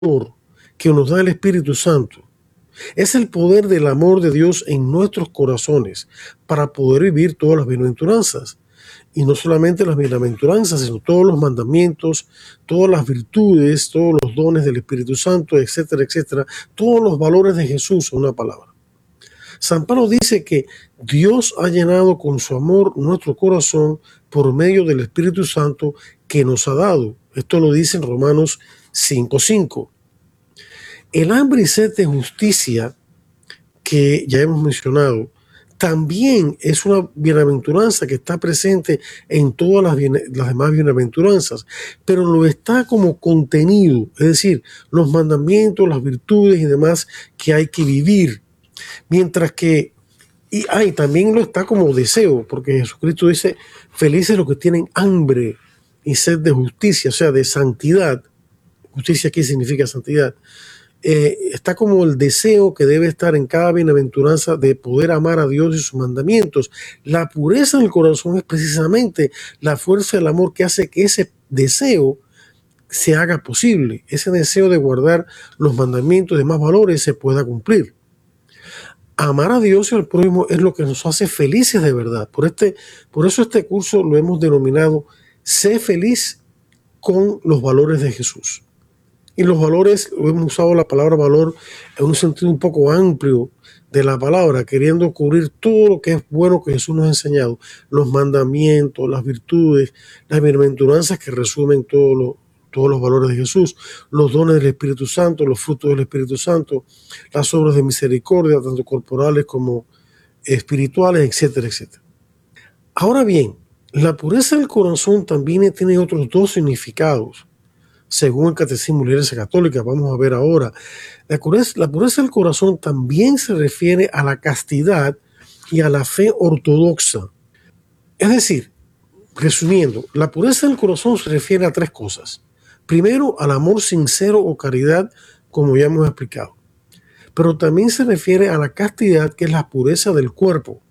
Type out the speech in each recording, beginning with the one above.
que nos da el Espíritu Santo. Es el poder del amor de Dios en nuestros corazones para poder vivir todas las bienaventuranzas. Y no solamente las bienaventuranzas, sino todos los mandamientos, todas las virtudes, todos los dones del Espíritu Santo, etcétera, etcétera. Todos los valores de Jesús, una palabra. San Pablo dice que Dios ha llenado con su amor nuestro corazón por medio del Espíritu Santo que nos ha dado. Esto lo dice en Romanos 5:5. El hambre y sed de justicia que ya hemos mencionado también es una bienaventuranza que está presente en todas las demás bienaventuranzas, pero lo está como contenido, es decir, los mandamientos, las virtudes y demás que hay que vivir. Mientras que, también lo está como deseo, porque Jesucristo dice, felices los que tienen hambre y sed de justicia, o sea, de santidad. Justicia aquí significa santidad. Está como el deseo que debe estar en cada bienaventuranza de poder amar a Dios y sus mandamientos. La pureza del corazón es precisamente la fuerza del amor que hace que ese deseo se haga posible, ese deseo de guardar los mandamientos y demás valores se pueda cumplir. Amar a Dios y al prójimo es lo que nos hace felices de verdad. Por eso este curso lo hemos denominado Sé feliz con los valores de Jesús. Y los valores, hemos usado la palabra valor en un sentido un poco amplio de la palabra, queriendo cubrir todo lo que es bueno que Jesús nos ha enseñado, los mandamientos, las virtudes, las bienaventuranzas que resumen todos los valores de Jesús, los dones del Espíritu Santo, los frutos del Espíritu Santo, las obras de misericordia, tanto corporales como espirituales, etcétera, etcétera. Ahora bien, la pureza del corazón también tiene otros dos significados. Según el Catecismo de la Iglesia Católica, vamos a ver ahora, la pureza del corazón también se refiere a la castidad y a la fe ortodoxa. Es decir, resumiendo, la pureza del corazón se refiere a tres cosas. Primero, al amor sincero o caridad, como ya hemos explicado. Pero también se refiere a la castidad, que es la pureza del cuerpo.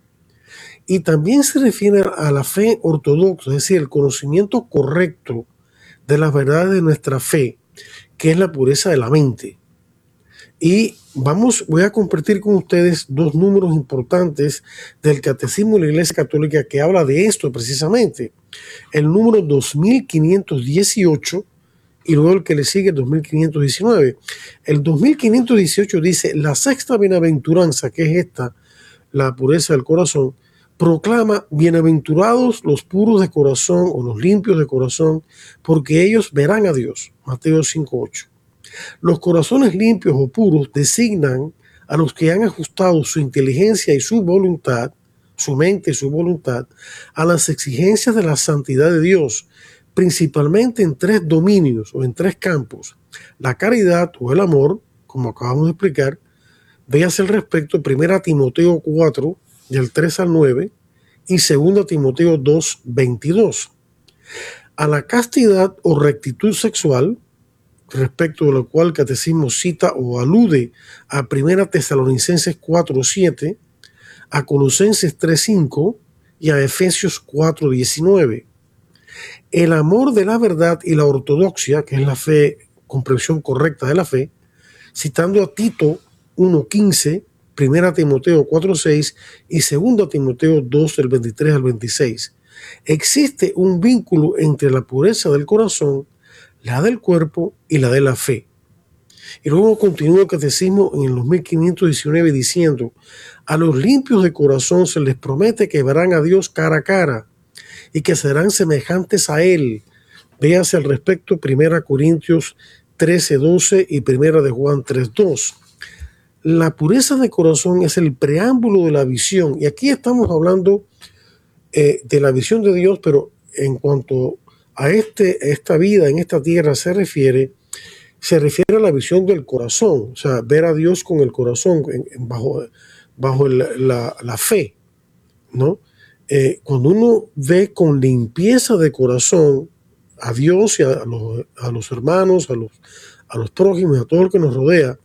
Y también se refiere a la fe ortodoxa, es decir, el conocimiento correcto de las verdades de nuestra fe, que es la pureza de la mente. Y voy a compartir con ustedes dos números importantes del Catecismo de la Iglesia Católica que habla de esto precisamente. El número 2518 y luego el que le sigue, el 2519. El 2518 dice, la sexta bienaventuranza, que es esta, la pureza del corazón, proclama, bienaventurados los puros de corazón o los limpios de corazón, porque ellos verán a Dios. Mateo 5:8. Los corazones limpios o puros designan a los que han ajustado su inteligencia y su voluntad, su mente y su voluntad, a las exigencias de la santidad de Dios, principalmente en tres dominios o en tres campos: la caridad o el amor, como acabamos de explicar. Véase al respecto 1 Timoteo 4, del 3 al 9, y 2 Timoteo 2, 22. A la castidad o rectitud sexual, respecto de lo cual el Catecismo cita o alude a 1 Tesalonicenses 4, 7, a Colosenses 3, 5 y a Efesios 4, 19. El amor de la verdad y la ortodoxia, que es la fe, comprensión correcta de la fe, citando a Tito 1:15, 1 Timoteo 4:6 y 2 Timoteo 2, del 23 al 26. Existe un vínculo entre la pureza del corazón, la del cuerpo y la de la fe. Y luego continúa el Catecismo en el 2519 diciendo, a los limpios de corazón se les promete que verán a Dios cara a cara y que serán semejantes a Él. Véase al respecto 1 Corintios 13:12 y 1 de Juan 3:2. La pureza de corazón es el preámbulo de la visión. Y aquí estamos hablando de la visión de Dios, pero en cuanto a esta vida en esta tierra se refiere a la visión del corazón, o sea, ver a Dios con el corazón, bajo la fe, ¿no? Cuando uno ve con limpieza de corazón a Dios y a los hermanos, a los prójimos, a todo el que nos rodea,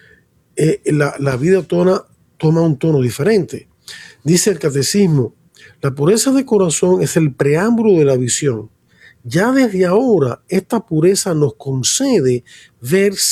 la vida toma un tono diferente. Dice el Catecismo, la pureza de corazón es el preámbulo de la visión Ya desde ahora, esta pureza nos concede ver